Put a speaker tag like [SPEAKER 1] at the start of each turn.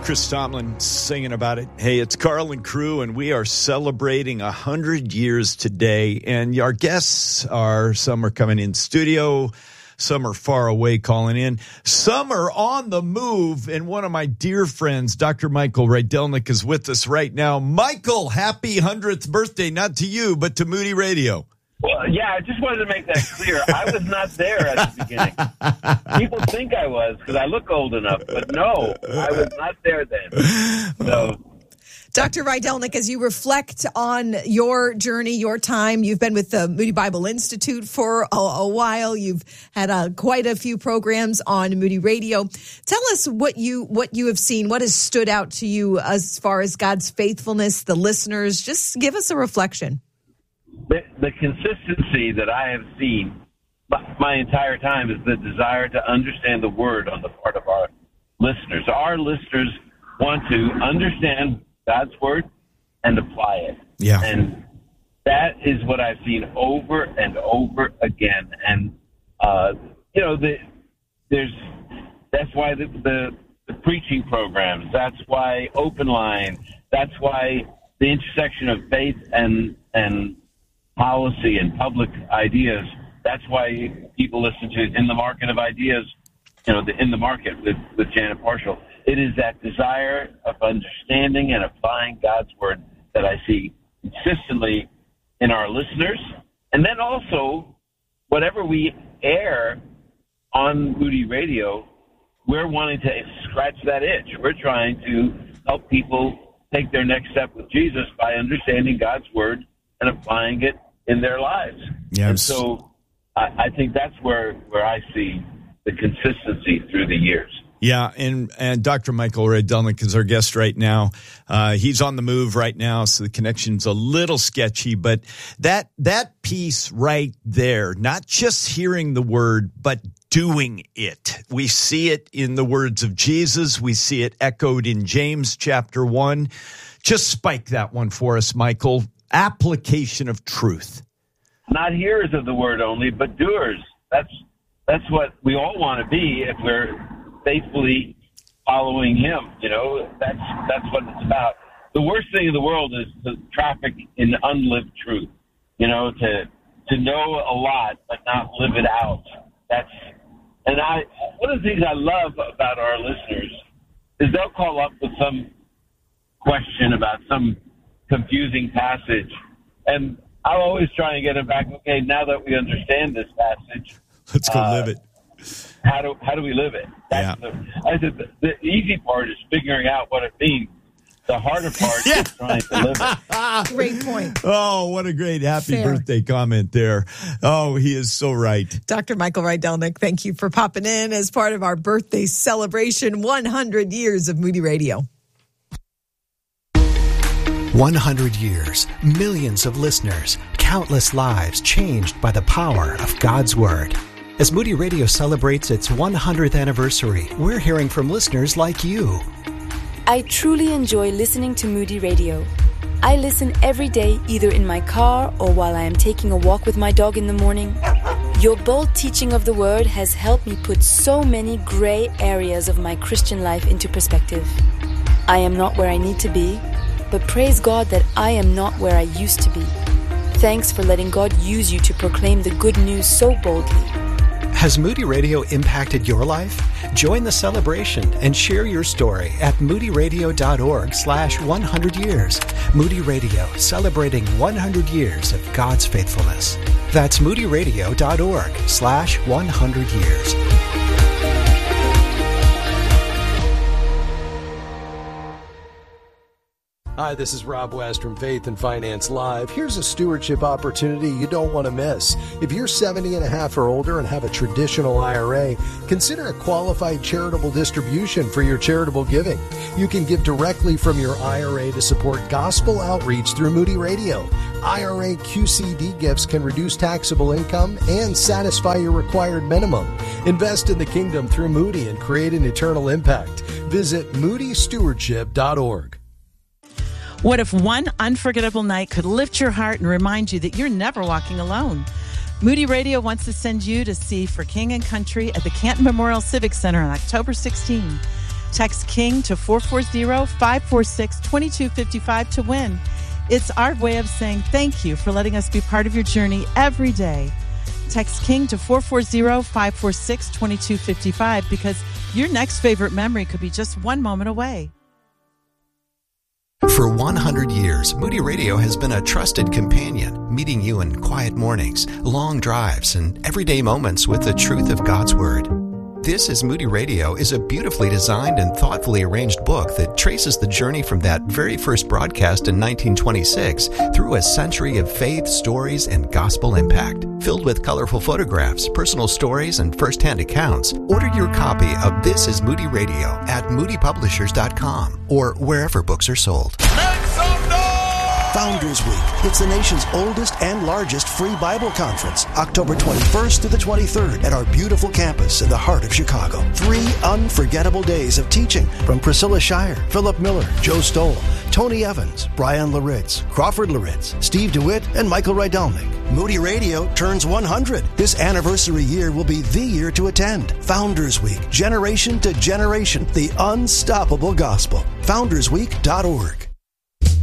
[SPEAKER 1] Chris Tomlin singing about it. Hey, it's Carl and crew, and we are celebrating 100 years today. And our guests are, some are coming in studio, some are far away calling in, some are on the move. And one of my dear friends, Dr. Michael Rydelnik, is with us right now. Michael, happy 100th birthday, not to you, but to Moody Radio.
[SPEAKER 2] Well, yeah, I just wanted to make that clear. I was not there at the beginning. People think I was because I look old enough, but no, I was not there then. So,
[SPEAKER 3] Dr. Rydelnik, as you reflect on your journey, your time, you've been with the Moody Bible Institute for a while. You've had quite a few programs on Moody Radio. Tell us what you have seen, what has stood out to you as far as God's faithfulness, the listeners. Just give us a reflection.
[SPEAKER 2] The consistency that I have seen my entire time is the desire to understand the Word on the part of our listeners. Our listeners want to understand God's Word and apply it.
[SPEAKER 1] Yeah.
[SPEAKER 2] And that is what I've seen over and over again. And, that's why the preaching programs, that's why Open Line, that's why the intersection of faith and policy and public ideas. That's why people listen to In the Market of Ideas, In the Market with Janet Parshall. It is that desire of understanding and applying God's Word that I see consistently in our listeners. And then also, whatever we air on Moody Radio, we're wanting to scratch that itch. We're trying to help people take their next step with Jesus by understanding God's Word and applying it in their lives.
[SPEAKER 1] Yes.
[SPEAKER 2] And so I think that's where I see the consistency through the years.
[SPEAKER 1] Yeah, and Dr. Michael Rydelnik is our guest right now. He's on the move right now, so the connection's a little sketchy. But that piece right there, not just hearing the word, but doing it. We see it in the words of Jesus. We see it echoed in James chapter 1. Just spike that one for us, Michael. Application of truth.
[SPEAKER 2] Not hearers of the word only, but doers. That's what we all want to be if we're faithfully following Him. That's what it's about. The worst thing in the world is to traffic in unlived truth. To know a lot but not live it out. One of the things I love about our listeners is they'll call up with some question about some confusing passage, and I'll always try and get them back. Okay, now that we understand this passage,
[SPEAKER 1] let's go live it.
[SPEAKER 2] How do we live it? I said the easy part is figuring out what it means. The harder part is trying to live it.
[SPEAKER 3] Great point.
[SPEAKER 1] Oh, what a great happy birthday comment there. Oh, he is so right.
[SPEAKER 3] Dr. Michael Rydelnik, thank you for popping in as part of our birthday celebration, 100 years of Moody Radio.
[SPEAKER 4] 100 years, millions of listeners, countless lives changed by the power of God's Word. As Moody Radio celebrates its 100th anniversary, we're hearing from listeners like you.
[SPEAKER 5] I truly enjoy listening to Moody Radio. I listen every day, either in my car or while I am taking a walk with my dog in the morning. Your bold teaching of the Word has helped me put so many gray areas of my Christian life into perspective. I am not where I need to be, but praise God that I am not where I used to be. Thanks for letting God use you to proclaim the good news so boldly.
[SPEAKER 4] Has Moody Radio impacted your life? Join the celebration and share your story at moodyradio.org/100 years. Moody Radio, celebrating 100 years of God's faithfulness. That's moodyradio.org/100 years.
[SPEAKER 6] Hi, this is Rob West from Faith and Finance Live. Here's a stewardship opportunity you don't want to miss. If you're 70 and a half or older and have a traditional IRA, consider a qualified charitable distribution for your charitable giving. You can give directly from your IRA to support gospel outreach through Moody Radio. IRA QCD gifts can reduce taxable income and satisfy your required minimum. Invest in the kingdom through Moody and create an eternal impact. Visit moodystewardship.org.
[SPEAKER 7] What if one unforgettable night could lift your heart and remind you that you're never walking alone? Moody Radio wants to send you to see For King and Country at the Canton Memorial Civic Center on October 16. Text KING to 440-546-2255 to win. It's our way of saying thank you for letting us be part of your journey every day. Text KING to 440-546-2255 because your next favorite memory could be just one moment away.
[SPEAKER 4] For 100 years, Moody Radio has been a trusted companion, meeting you in quiet mornings, long drives, and everyday moments with the truth of God's Word. This is Moody Radio is a beautifully designed and thoughtfully arranged book that traces the journey from that very first broadcast in 1926 through a century of faith, stories, and gospel impact. Filled with colorful photographs, personal stories, and first-hand accounts, order your copy of This is Moody Radio at moodypublishers.com or wherever books are sold.
[SPEAKER 8] Founders Week. It's the nation's oldest and largest free Bible conference, October 21st to the 23rd at our beautiful campus in the heart of Chicago. 3 unforgettable days of teaching from Priscilla Shire, Philip Miller, Joe Stoll, Tony Evans, Brian Laritz, Crawford Laritz, Steve DeWitt, and Michael Rydelnik. Moody Radio turns 100. This anniversary year will be the year to attend. Founders Week, generation to generation, the unstoppable gospel. FoundersWeek.org.